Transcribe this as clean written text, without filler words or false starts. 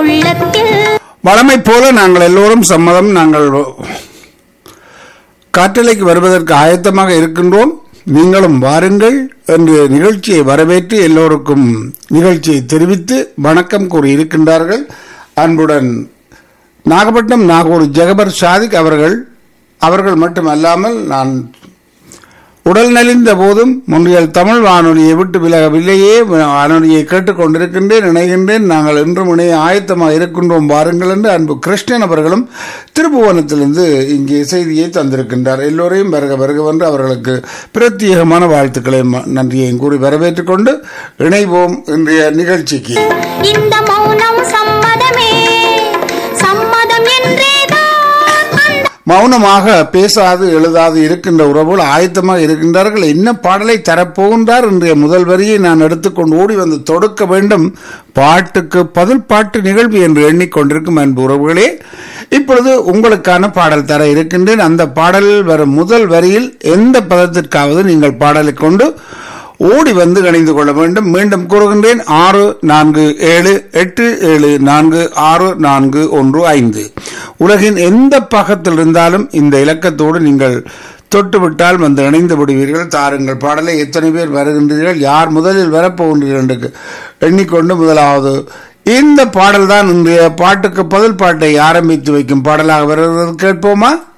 உள்ளத்தில் வழமை போல நாங்கள் எல்லோரும் சம்மதம். நாங்கள் காற்றலைக்கு வருவதற்கு ஆயத்தமாக இருக்கின்றோம். நீங்களும் வாருங்கள் என்று நிகழ்ச்சியை வரவேற்று எல்லோருக்கும் நிகழ்ச்சியை தெரிவித்து வணக்கம் கூறி இருக்கின்றார்கள். அன்புடன் நாகப்பட்டினம் நாகூர் ஜெகபர் சாதிக் அவர்கள் மட்டுமல்லாமல் நான் உடல் நலிந்த போதும் முன்றியல் தமிழ் வானொலியை விட்டு விலகவில்லையே, வானொலியை கேட்டுக்கொண்டிருக்கின்றேன், இணைகின்றேன். நாங்கள் இன்றும் இணைய ஆயத்தமாக இருக்கின்றோம், வாருங்கள் என்று அன்பு கிருஷ்ணன் அவர்களும் திருப்புவனத்திலிருந்து இங்கே செய்தியை தந்திருக்கின்றார். எல்லோரையும் வருக வருகவென்று அவர்களுக்கு பிரத்யேகமான வாழ்த்துக்களையும் நன்றியையும் கூறி வரவேற்றுக் கொண்டு இணைவோம் இன்றைய நிகழ்ச்சிக்கு. இந்த மௌனம் சம்மதமே, சம்மதம் என்றேதான். மௌனமாக பேசாது எழுதாது இருக்கின்ற உறவுகள் ஆயத்தமாக இருக்கின்றார்கள். என்ன பாடலை தரப்போகின்றார்? இன்றைய முதல் வரியை நான் எடுத்துக்கொண்டு ஓடி வந்து தொடுக்க வேண்டும். பாட்டுக்கு பதில் பாட்டு நிகழ்வு என்று எண்ணிக்கொண்டிருக்கும் அன்பு உறவுகளே, இப்பொழுது உங்களுக்கான பாடல் தர இருக்கின்றேன். அந்த பாடலில் வரும் முதல் வரியில் எந்த பதத்திற்காவது நீங்கள் பாடலை கொண்டு ஓடி வந்து இணைந்து கொள்ள வேண்டும். மீண்டும் கூறுகின்றேன், 6478746415. உலகின் எந்த பாகத்தில் இருந்தாலும் இந்த இலக்கத்தோடு நீங்கள் தொட்டுவிட்டால் வந்து இணைந்து விடுவீர்கள். தாருங்கள் பாடலை. எத்தனை பேர் வருகின்றீர்கள், யார் முதலில் வரப்போகின்றீர்கள் என்று எண்ணிக்கொண்டு முதலாவது இந்த பாடல் தான் இன்றைய பாட்டுக்கு பதில் பாட்டை ஆரம்பித்து வைக்கும் பாடலாக வருகிறது. கேட்போமா?